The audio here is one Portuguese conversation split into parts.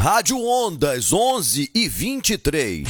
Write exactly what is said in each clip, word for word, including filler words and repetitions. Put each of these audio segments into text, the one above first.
Rádio Ondas onze e vinte e três.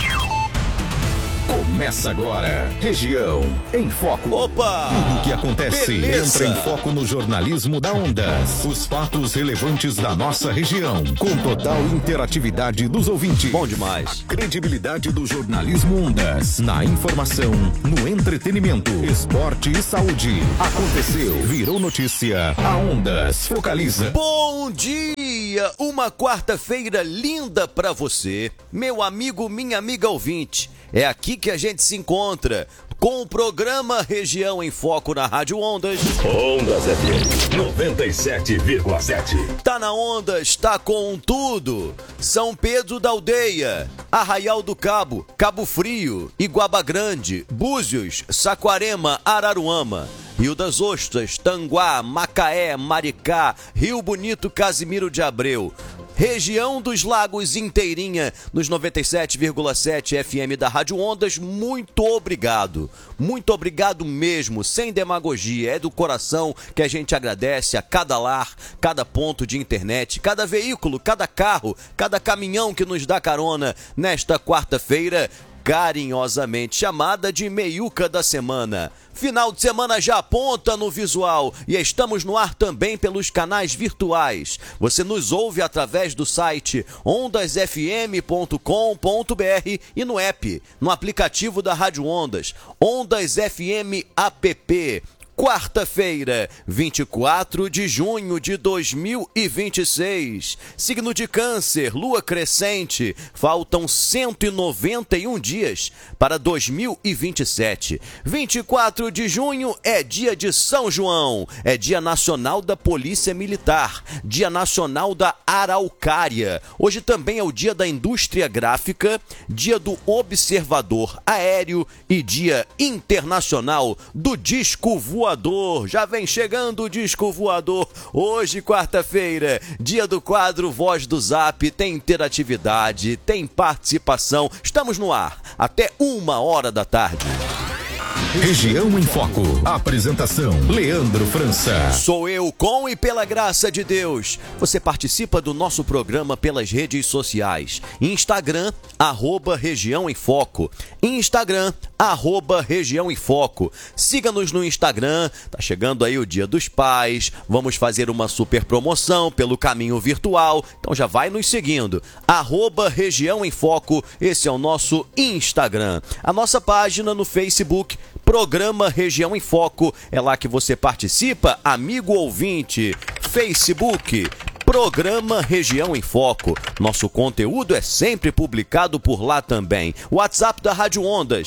Começa agora, Região em Foco. Opa! Tudo o que acontece Beleza. entra em foco no jornalismo da Ondas. Os fatos relevantes da nossa região, com total interatividade dos ouvintes. Bom demais. Credibilidade do jornalismo Ondas. Na informação, no entretenimento, esporte e saúde. Aconteceu, virou notícia. A Ondas focaliza. Bom dia! Uma quarta-feira linda pra você, meu amigo, minha amiga ouvinte. É aqui que a gente se encontra com o programa Região em Foco na Rádio Ondas. Ondas F M noventa e sete vírgula sete. Tá na Ondas, tá com tudo. São Pedro da Aldeia, Arraial do Cabo, Cabo Frio, Iguaba Grande, Búzios, Saquarema, Araruama, Rio das Ostras, Tanguá, Macaé, Maricá, Rio Bonito, Casimiro de Abreu. Região dos Lagos inteirinha, nos noventa e sete vírgula sete F M da Rádio Ondas, muito obrigado. Muito obrigado mesmo, sem demagogia. É do coração que a gente agradece a cada lar, cada ponto de internet, cada veículo, cada carro, cada caminhão que nos dá carona nesta quarta-feira, carinhosamente chamada de meiuca da semana. Final de semana já aponta no visual e estamos no ar também pelos canais virtuais. Você nos ouve através do site ondas f m ponto com ponto b r e no app, no aplicativo da Rádio Ondas, Ondas F M App. Quarta-feira, vinte e quatro de junho de dois mil e vinte e seis. Signo de Câncer, lua crescente. Faltam cento e noventa e um dias para dois mil e vinte e sete. vinte e quatro de junho é dia de São João. É dia nacional da Polícia Militar. Dia nacional da Araucária. Hoje também é o dia da Indústria Gráfica, dia do Observador Aéreo e dia internacional do Disco Voador. Já vem chegando o Disco Voador. Hoje, quarta-feira, dia do quadro Voz do Zap. Tem interatividade, tem participação. Estamos no ar até uma hora da tarde. Região em Foco. Apresentação, Leandro França. Sou eu, com e pela graça de Deus. Você participa do nosso programa pelas redes sociais. Instagram, arroba Região em Foco. Instagram, arroba Região em Foco. Siga-nos no Instagram. Tá chegando aí o Dia dos Pais. Vamos fazer uma super promoção pelo caminho virtual. Então já vai nos seguindo. Arroba Região em Foco. Esse é o nosso Instagram. A nossa página no Facebook, Programa Região em Foco. É lá que você participa, amigo ouvinte. Facebook, Programa Região em Foco. Nosso conteúdo é sempre publicado por lá também. WhatsApp da Rádio Ondas,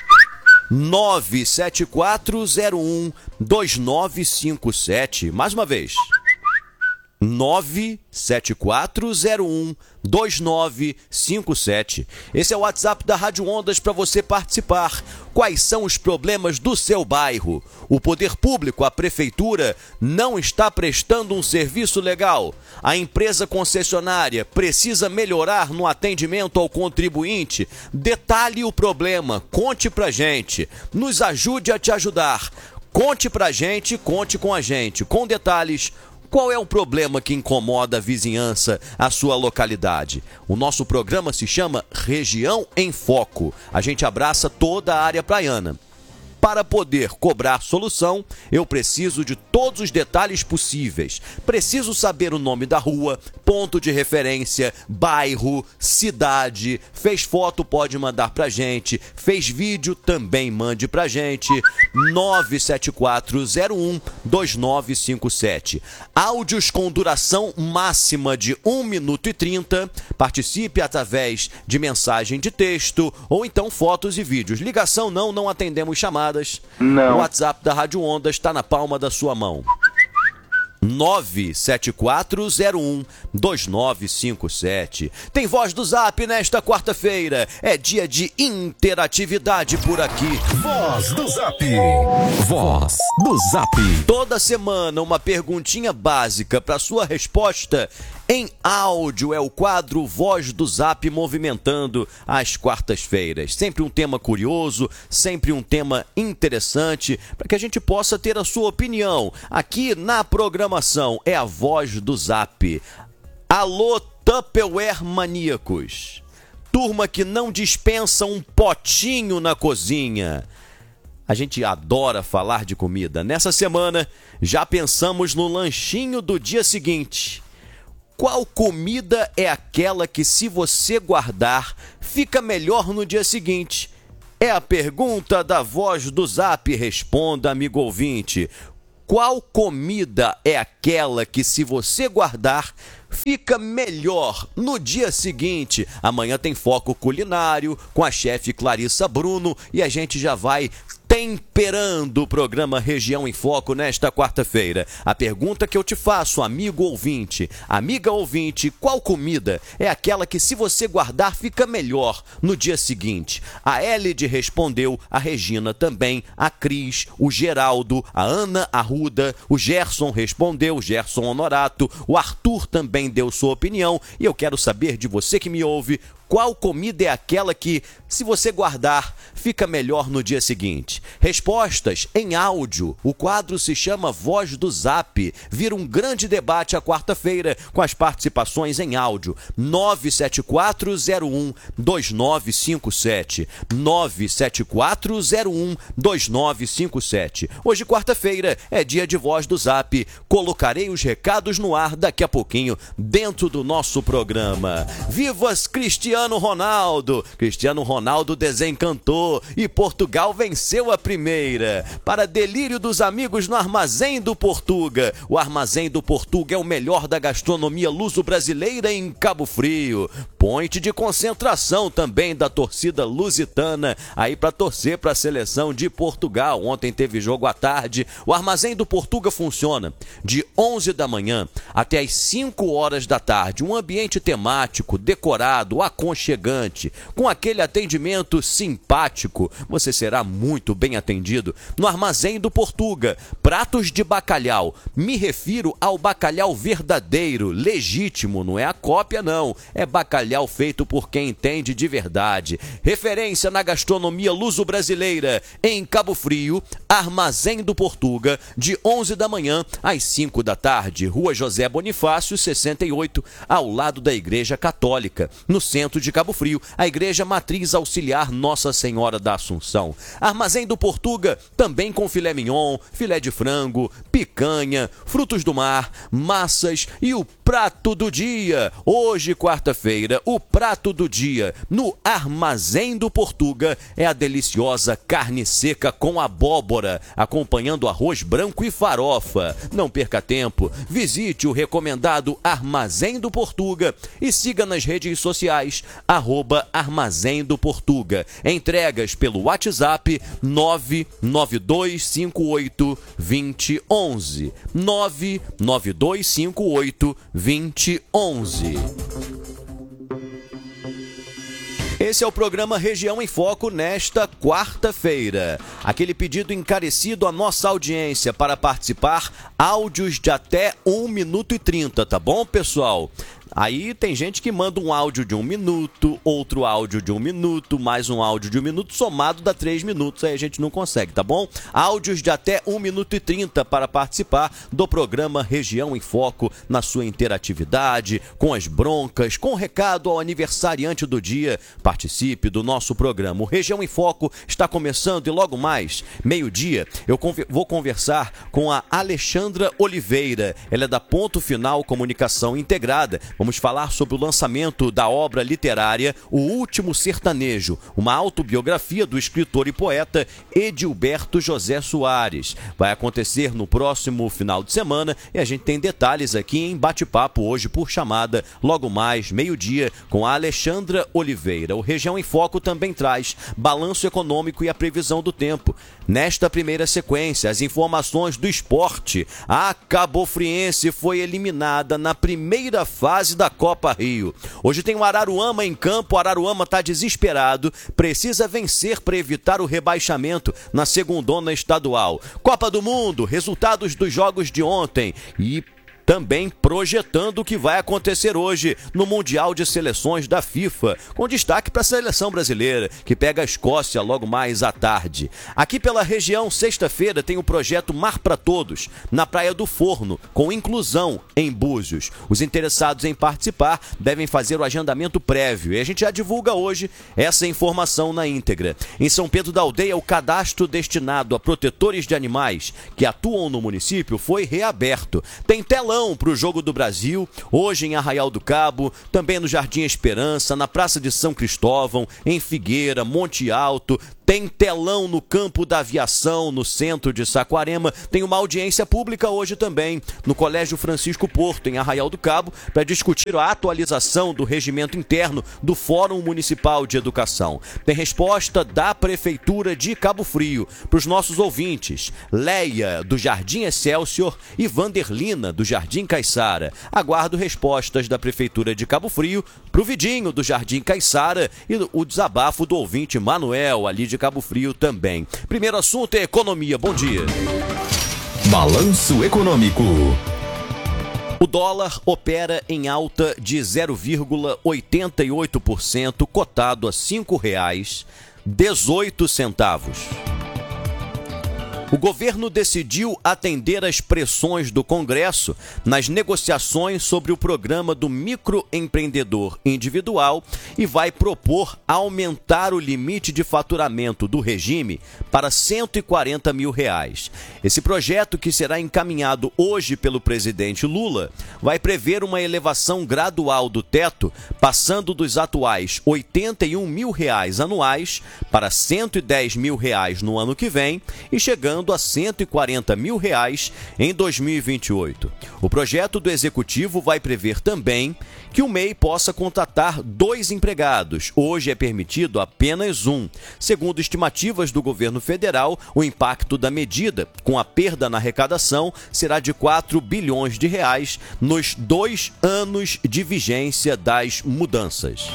nove sete quatro zero um dois nove cinco sete. Mais uma vez, nove sete quatro zero um dois nove cinco sete. Esse é o WhatsApp da Rádio Ondas para você participar. Quais são os problemas do seu bairro? O poder público, a prefeitura, não está prestando um serviço legal. A empresa concessionária precisa melhorar no atendimento ao contribuinte. Detalhe o problema, conte pra gente. Nos ajude a te ajudar. Conte pra gente, conte com a gente. Com detalhes, qual é o problema que incomoda a vizinhança, a sua localidade? O nosso programa se chama Região em Foco. A gente abraça toda a área praiana. Para poder cobrar solução, eu preciso de todos os detalhes possíveis. Preciso saber o nome da rua, ponto de referência, bairro, cidade. Fez foto, pode mandar pra gente. Fez vídeo, também mande pra gente. nove sete quatro zero um dois nove cinco sete. Áudios com duração máxima de um minuto e trinta. Participe através de mensagem de texto ou então fotos e vídeos. Ligação não, não atendemos chamadas. Não. O WhatsApp da Rádio Ondas está na palma da sua mão. nove sete quatro zero um dois nove cinco sete. Tem Voz do Zap nesta quarta-feira. É dia de interatividade por aqui. Voz do Zap. Voz do Zap. Toda semana uma perguntinha básica para sua resposta em áudio. É o quadro Voz do Zap movimentando as quartas-feiras. Sempre um tema curioso, sempre um tema interessante para que a gente possa ter a sua opinião. Aqui na programação é a Voz do Zap. Alô, Tupperware maníacos. Turma que não dispensa um potinho na cozinha. A gente adora falar de comida. Nessa semana, já pensamos no lanchinho do dia seguinte. Qual comida é aquela que, se você guardar, fica melhor no dia seguinte? É a pergunta da voz do Zap. Responda, amigo ouvinte. Qual comida é aquela que, se você guardar, fica melhor no dia seguinte? Amanhã tem Foco Culinário com a chefe Clarissa Bruno e a gente já vai temperando o programa Região em Foco nesta quarta-feira. A pergunta que eu te faço, amigo ouvinte, amiga ouvinte, qual comida é aquela que, se você guardar, fica melhor no dia seguinte? A Elide respondeu, a Regina também, a Cris, o Geraldo, a Ana Arruda, o Gerson respondeu, Gerson Honorato, o Arthur também deu sua opinião e eu quero saber de você que me ouve, qual comida é aquela que, se você guardar, fica melhor no dia seguinte? Respostas em áudio. O quadro se chama Voz do Zap. Vira um grande debate à quarta-feira com as participações em áudio. nove sete quatro zero um dois nove cinco sete. nove sete quatro zero um dois nove cinco sete. Hoje, quarta-feira, é dia de Voz do Zap. Colocarei os recados no ar daqui a pouquinho dentro do nosso programa. Vivas Cristiano Ronaldo. Cristiano Ronaldo desencantou e Portugal venceu a primeira. Para delírio dos amigos no Armazém do Portuga. O Armazém do Portuga é o melhor da gastronomia luso-brasileira em Cabo Frio. Ponte de concentração também da torcida lusitana aí para torcer para a seleção de Portugal. Ontem teve jogo à tarde. O Armazém do Portuga funciona de onze da manhã até as cinco horas da tarde. Um ambiente temático, decorado, aconchegante, com aquele atendimento simpático. Você será muito bem atendido no Armazém do Portuga. Pratos de bacalhau. Me refiro ao bacalhau verdadeiro, legítimo, não é a cópia não. É bacalhau feito por quem entende de verdade. Referência na gastronomia luso-brasileira em Cabo Frio. Armazém do Portuga, de onze da manhã às cinco da tarde. Rua José Bonifácio, sessenta e oito, ao lado da Igreja Católica, no centro de Cabo Frio, a Igreja Matriz Auxiliar Nossa Senhora da Assunção. Armazém do Portuga, também com filé mignon, filé de frango, picanha, frutos do mar, massas e o prato do dia. Hoje, quarta-feira, o prato do dia no Armazém do Portuga é a deliciosa carne seca com abóbora, acompanhando arroz branco e farofa. Não perca tempo, visite o recomendado Armazém do Portuga e siga nas redes sociais, arroba Armazém do Portuga. Entregas pelo WhatsApp nove nove dois cinco oito dois zero um um. nove nove dois cinco oito dois zero um um. Esse é o programa Região em Foco nesta quarta-feira. Aquele pedido encarecido à nossa audiência para participar, áudios de até um minuto e trinta, tá bom, pessoal? Aí tem gente que manda um áudio de um minuto, outro áudio de um minuto, mais um áudio de um minuto, somado dá três minutos, aí a gente não consegue, tá bom? Áudios de até um minuto e trinta para participar do programa Região em Foco na sua interatividade, com as broncas, com recado ao aniversariante do dia. Participe do nosso programa. O Região em Foco está começando e logo mais, meio-dia, eu vou conversar com a Alexandra Oliveira. Ela é da Ponto Final Comunicação Integrada. Vamos falar sobre o lançamento da obra literária O Último Sertanejo, uma autobiografia do escritor e poeta Edilberto José Soares. Vai acontecer no próximo final de semana e a gente tem detalhes aqui em bate-papo hoje por chamada, logo mais, meio-dia, com a Alexandra Oliveira. O Região em Foco também traz balanço econômico e a previsão do tempo. Nesta primeira sequência, as informações do esporte. A Cabofriense foi eliminada na primeira fase da Copa Rio. Hoje tem o Araruama em campo, o Araruama está desesperado, precisa vencer para evitar o rebaixamento na segundona estadual. Copa do Mundo, resultados dos jogos de ontem e também projetando o que vai acontecer hoje no Mundial de Seleções da FIFA, com destaque para a seleção brasileira, que pega a Escócia logo mais à tarde. Aqui pela região, sexta-feira, tem o projeto Mar para Todos, na Praia do Forno, com inclusão em Búzios. Os interessados em participar devem fazer o agendamento prévio e a gente já divulga hoje essa informação na íntegra. Em São Pedro da Aldeia, o cadastro destinado a protetores de animais que atuam no município foi reaberto. Tem telão para o Jogo do Brasil, hoje em Arraial do Cabo, também no Jardim Esperança, na Praça de São Cristóvão, em Figueira, Monte Alto. Tem telão no Campo da Aviação, no centro de Saquarema. Tem uma audiência pública hoje também no Colégio Francisco Porto, em Arraial do Cabo, para discutir a atualização do regimento interno do Fórum Municipal de Educação. Tem resposta da Prefeitura de Cabo Frio para os nossos ouvintes. Leia, do Jardim Excelsior, e Vanderlina, do Jardim Caiçara. Aguardo respostas da Prefeitura de Cabo Frio para o Vidinho, do Jardim Caiçara, e o desabafo do ouvinte Manuel, ali de Cabo Frio também. Primeiro assunto é economia. Bom dia. Balanço Econômico. O dólar opera em alta de zero vírgula oitenta e oito por cento, cotado a cinco reais e dezoito centavos. O governo decidiu atender às pressões do Congresso nas negociações sobre o programa do microempreendedor individual e vai propor aumentar o limite de faturamento do regime para cento e quarenta mil reais. Esse projeto, que será encaminhado hoje pelo presidente Lula, vai prever uma elevação gradual do teto, passando dos atuais oitenta e um mil reais anuais para cento e dez mil reais no ano que vem e chegando a cento e quarenta mil reais em dois mil e vinte e oito. O projeto do Executivo vai prever também que o M E I possa contratar dois empregados. Hoje é permitido apenas um. Segundo estimativas do governo federal, o impacto da medida, com a perda na arrecadação, será de quatro bilhões de reais nos dois anos de vigência das mudanças.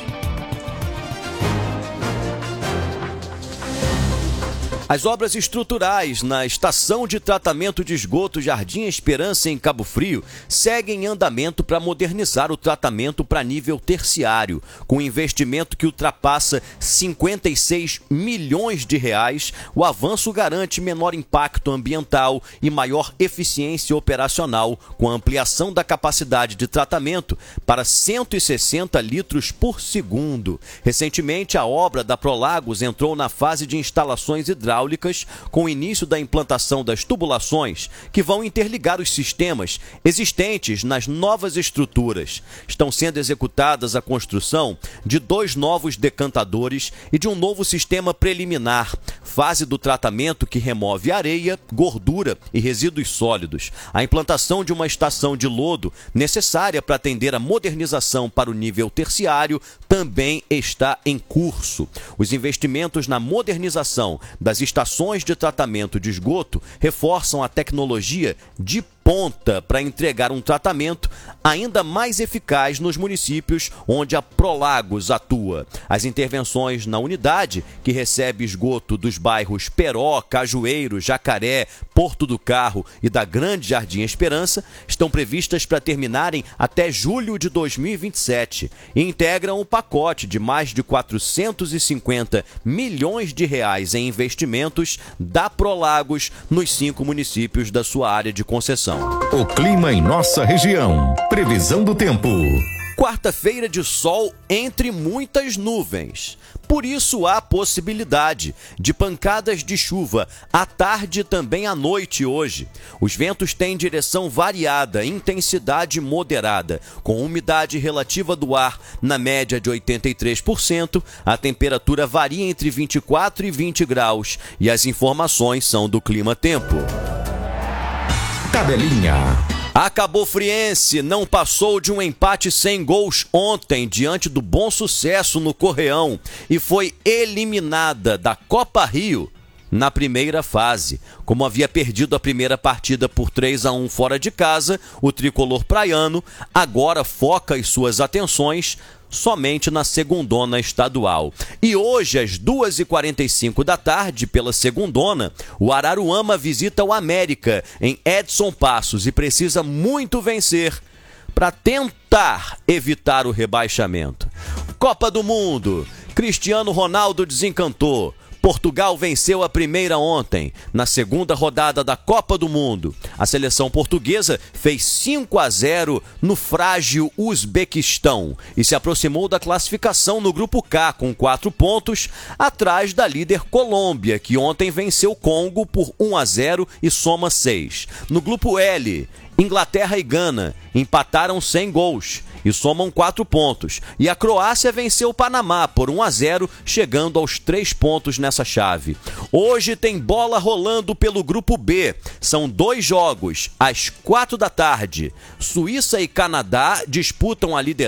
As obras estruturais na estação de tratamento de esgoto Jardim Esperança, em Cabo Frio, seguem em andamento para modernizar o tratamento para nível terciário. Com investimento que ultrapassa cinquenta e seis milhões de reais, o avanço garante menor impacto ambiental e maior eficiência operacional, com a ampliação da capacidade de tratamento para cento e sessenta litros por segundo. Recentemente, a obra da Prolagos entrou na fase de instalações hidráulicas, com o início da implantação das tubulações que vão interligar os sistemas existentes nas novas estruturas. Estão sendo executadas a construção de dois novos decantadores e de um novo sistema preliminar, fase do tratamento que remove areia, gordura e resíduos sólidos. A implantação de uma estação de lodo, necessária para atender a modernização para o nível terciário, também está em curso. Os investimentos na modernização das estações de tratamento de esgoto reforçam a tecnologia de ponta para entregar um tratamento ainda mais eficaz nos municípios onde a Prolagos atua. As intervenções na unidade, que recebe esgoto dos bairros Peró, Cajueiro, Jacaré, Porto do Carro e da Grande Jardim Esperança, estão previstas para terminarem até julho de dois mil e vinte e sete e integram um pacote de mais de quatrocentos e cinquenta milhões de reais em investimentos da Prolagos nos cinco municípios da sua área de concessão. O clima em nossa região. Previsão do tempo. Quarta-feira de sol entre muitas nuvens. Por isso há possibilidade de pancadas de chuva à tarde e também à noite hoje. Os ventos têm direção variada, intensidade moderada, com umidade relativa do ar na média de oitenta e três por cento. A temperatura varia entre vinte e quatro e vinte graus e as informações são do Clima Tempo. Tabelinha. A Cabofriense não passou de um empate sem gols ontem diante do Bom Sucesso no Correão e foi eliminada da Copa Rio na primeira fase. Como havia perdido a primeira partida por três a um fora de casa, o tricolor praiano agora foca as suas atenções somente na segundona estadual. E hoje, às duas e quarenta e cinco da tarde, pela segundona, o Araruama visita o América em Edson Passos e precisa muito vencer para tentar evitar o rebaixamento. Copa do Mundo. Cristiano Ronaldo desencantou. Portugal venceu a primeira ontem, na segunda rodada da Copa do Mundo. A seleção portuguesa fez cinco a zero no frágil Uzbequistão e se aproximou da classificação no grupo K com quatro pontos, atrás da líder Colômbia, que ontem venceu o Congo por um a zero e soma seis. No grupo L, Inglaterra e Gana empataram sem gols e somam quatro pontos. E a Croácia venceu o Panamá por um a zero, chegando aos três pontos nessa chave. Hoje tem bola rolando pelo grupo B. São dois jogos, às quatro da tarde. Suíça e Canadá disputam a liderança